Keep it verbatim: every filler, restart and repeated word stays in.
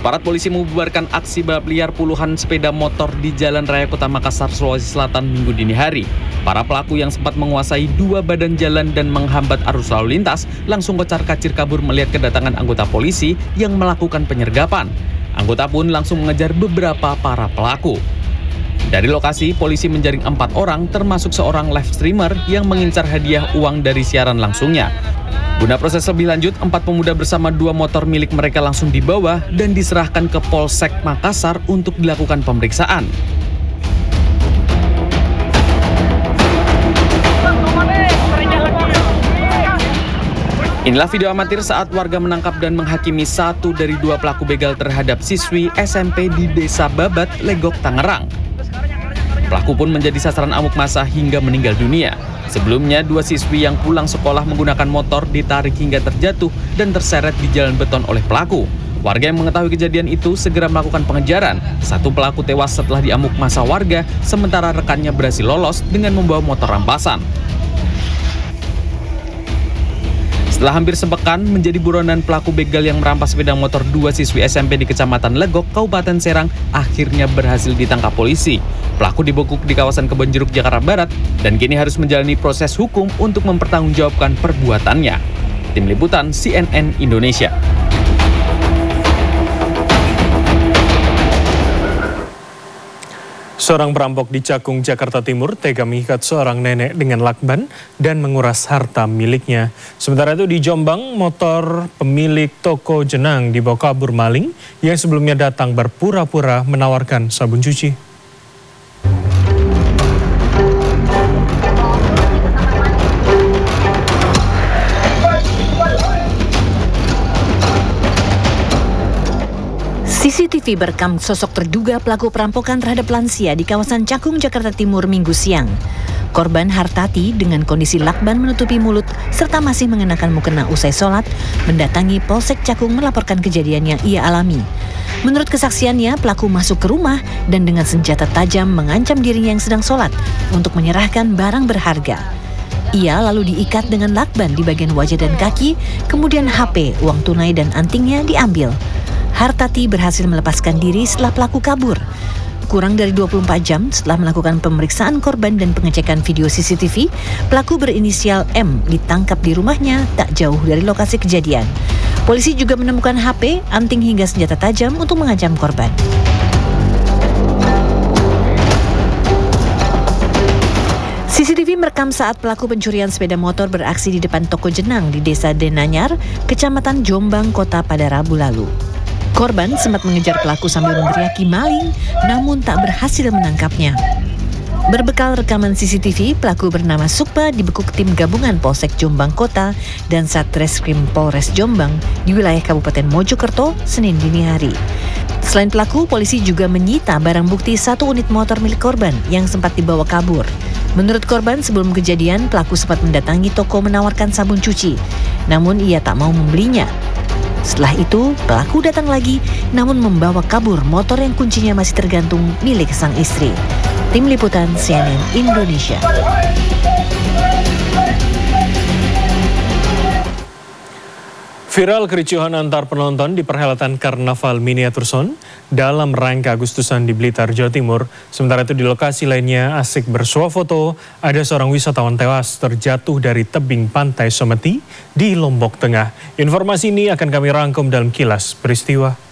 Aparat polisi membubarkan aksi balap liar puluhan sepeda motor di Jalan Raya Kota Makassar, Sulawesi Selatan Minggu dini hari. Para pelaku yang sempat menguasai dua badan jalan dan menghambat arus lalu lintas langsung kocar-kacir kabur melihat kedatangan anggota polisi yang melakukan penyergapan. Anggota pun langsung mengejar beberapa para pelaku. Dari lokasi, polisi menjaring empat orang termasuk seorang live streamer yang mengincar hadiah uang dari siaran langsungnya. Guna proses lebih lanjut, empat pemuda bersama dua motor milik mereka langsung dibawa dan diserahkan ke Polsek Makassar untuk dilakukan pemeriksaan. Inilah video amatir saat warga menangkap dan menghakimi satu dari dua pelaku begal terhadap siswi S M P di Desa Babat, Legok, Tangerang. Pelaku pun menjadi sasaran amuk massa hingga meninggal dunia. Sebelumnya, dua siswi yang pulang sekolah menggunakan motor ditarik hingga terjatuh dan terseret di jalan beton oleh pelaku. Warga yang mengetahui kejadian itu segera melakukan pengejaran. Satu pelaku tewas setelah diamuk massa warga, sementara rekannya berhasil lolos dengan membawa motor rampasan. Setelah hampir sepekan menjadi buronan, pelaku begal yang merampas sepeda motor dua siswi S M P di Kecamatan Legok, Kabupaten Serang, akhirnya berhasil ditangkap polisi. Pelaku dibekuk di kawasan Kebonjeruk, Jakarta Barat, dan kini harus menjalani proses hukum untuk mempertanggungjawabkan perbuatannya. Tim Liputan C N N Indonesia. Seorang perampok di Cakung, Jakarta Timur tega mengikat seorang nenek dengan lakban dan menguras harta miliknya. Sementara itu di Jombang, motor pemilik toko jenang dibawa kabur maling yang sebelumnya datang berpura-pura menawarkan sabun cuci. C C T V merekam sosok terduga pelaku perampokan terhadap lansia di kawasan Cakung, Jakarta Timur Minggu siang. Korban Hartati dengan kondisi lakban menutupi mulut serta masih mengenakan mukena usai sholat mendatangi Polsek Cakung melaporkan kejadian yang ia alami. Menurut kesaksiannya, pelaku masuk ke rumah dan dengan senjata tajam mengancam dirinya yang sedang sholat untuk menyerahkan barang berharga. Ia lalu diikat dengan lakban di bagian wajah dan kaki, kemudian H P, uang tunai dan antingnya diambil. Hartati berhasil melepaskan diri setelah pelaku kabur. Kurang dari dua puluh empat jam setelah melakukan pemeriksaan korban dan pengecekan video C C T V, pelaku berinisial M ditangkap di rumahnya tak jauh dari lokasi kejadian. Polisi juga menemukan H P, anting hingga senjata tajam untuk mengancam korban. C C T V merekam saat pelaku pencurian sepeda motor beraksi di depan toko jenang di Desa Denanyar, Kecamatan Jombang, Kota pada Rabu lalu. Korban sempat mengejar pelaku sambil meneriaki maling, namun tak berhasil menangkapnya. Berbekal rekaman C C T V, pelaku bernama Sukma dibekuk tim gabungan Polsek Jombang Kota dan Satreskrim Polres Jombang di wilayah Kabupaten Mojokerto, Senin dini hari. Selain pelaku, polisi juga menyita barang bukti satu unit motor milik korban yang sempat dibawa kabur. Menurut korban, sebelum kejadian, pelaku sempat mendatangi toko menawarkan sabun cuci, namun ia tak mau membelinya. Setelah itu, pelaku datang lagi, namun membawa kabur motor yang kuncinya masih tergantung milik sang istri. Tim Liputan C N N Indonesia. Viral kericuhan antar penonton di perhelatan Karnaval Miniatur Son dalam rangka Agustusan di Blitar, Jawa Timur. Sementara itu di lokasi lainnya asik bersuah foto, ada seorang wisatawan tewas terjatuh dari tebing pantai Someti di Lombok Tengah. Informasi ini akan kami rangkum dalam Kilas Peristiwa.